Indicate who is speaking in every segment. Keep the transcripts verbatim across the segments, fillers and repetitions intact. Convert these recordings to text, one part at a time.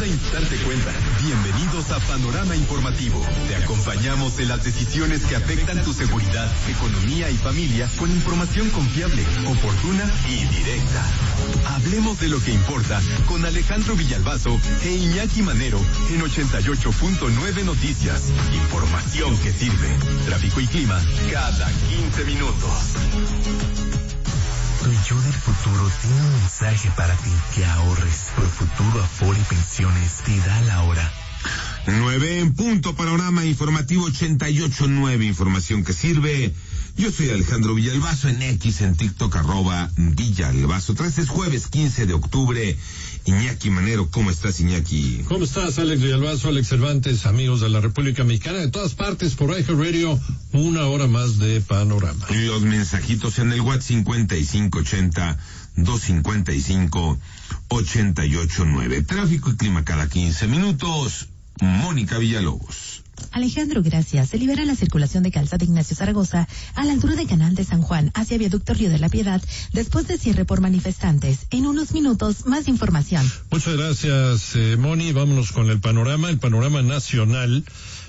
Speaker 1: Inc. Darte cuenta. Bienvenidos a Panorama Informativo. Te acompañamos en las decisiones que afectan tu seguridad, economía y familia con información confiable, oportuna y directa. Hablemos de lo que importa con Alejandro Villalbazo e Iñaki Manero en ochenta y ocho punto nueve Noticias. Información que sirve. Tráfico y clima cada quince minutos.
Speaker 2: Tu yo del futuro tiene un mensaje para ti. Que ahorres. Profuturo, Afore y Pensiones te da la hora.
Speaker 3: Nueve en punto. Panorama Informativo ochenta y ocho nueve. Información que sirve. Yo soy Alejandro Villalbazo en X, en TikTok, arroba Villalbazo. Tres es jueves quince de octubre. Iñaki Manero, ¿cómo estás, Iñaki?
Speaker 4: ¿Cómo estás, Alex Villalbazo, Alex Cervantes, amigos de la República Mexicana, de todas partes, por iHeartRadio, una hora más de Panorama?
Speaker 3: Los mensajitos en el WhatsApp cincuenta y cinco ochenta, doscientos cincuenta y cinco, ochenta y ocho nueve. Tráfico y clima cada quince minutos. Mónica Villalobos.
Speaker 5: Alejandro, gracias. Se libera la circulación de calzada Ignacio Zaragoza a la altura del Canal de San Juan hacia Viaducto Río de la Piedad después de cierre por manifestantes. En unos minutos, más información.
Speaker 4: Muchas gracias, eh, Moni. Vámonos con el panorama. El panorama nacional.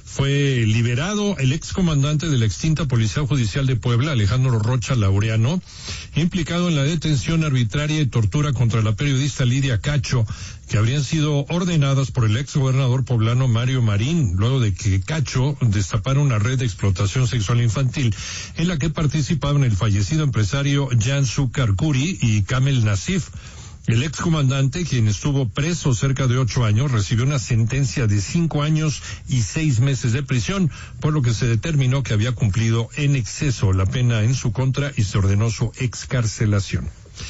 Speaker 4: Fue liberado el excomandante de la extinta Policía Judicial de Puebla, Alejandro Rocha Laureano, implicado en la detención arbitraria y tortura contra la periodista Lidia Cacho, que habrían sido ordenadas por el exgobernador poblano Mario Marín, luego de que Cacho destapara una red de explotación sexual infantil en la que participaban el fallecido empresario Jan Sukarkuri y Kamel Nasif. El excomandante, quien estuvo preso cerca de ocho años, recibió una sentencia de cinco años y seis meses de prisión, por lo que se determinó que había cumplido en exceso la pena en su contra y se ordenó su excarcelación.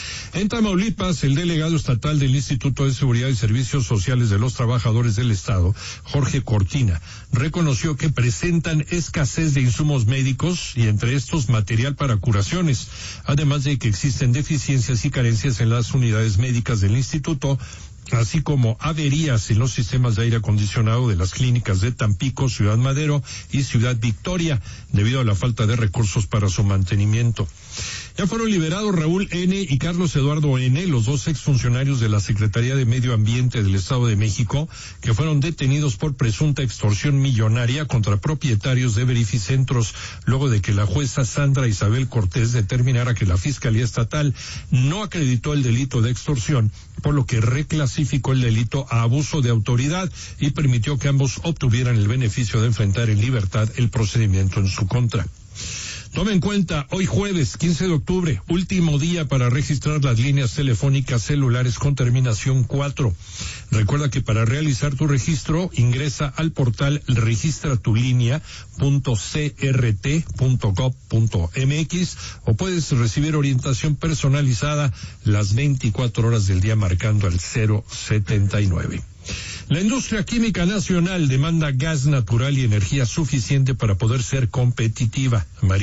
Speaker 4: En Tamaulipas, el delegado estatal del Instituto de Seguridad y Servicios Sociales de los Trabajadores del Estado, Jorge Cortina, reconoció que presentan escasez de insumos médicos y entre estos material para curaciones, además de que existen deficiencias y carencias en las unidades médicas del instituto, así como averías en los sistemas de aire acondicionado de las clínicas de Tampico, Ciudad Madero y Ciudad Victoria, debido a la falta de recursos para su mantenimiento. Ya fueron liberados Raúl N. y Carlos Eduardo N., los dos exfuncionarios de la Secretaría de Medio Ambiente del Estado de México, que fueron detenidos por presunta extorsión millonaria contra propietarios de verificentros, luego de que la jueza Sandra Isabel Cortés determinara que la Fiscalía Estatal no acreditó el delito de extorsión, por lo que reclasificó el delito a abuso de autoridad y permitió que ambos obtuvieran el beneficio de enfrentar en libertad el procedimiento en su contra. Tome en cuenta, hoy jueves quince de octubre, último día para registrar las líneas telefónicas celulares con terminación cuatro. Recuerda que para realizar tu registro, ingresa al portal registratulinea punto c r t punto gov punto m x o puedes recibir orientación personalizada las veinticuatro horas del día marcando al cero setenta y nueve. La industria química nacional demanda gas natural y energía suficiente para poder ser competitiva.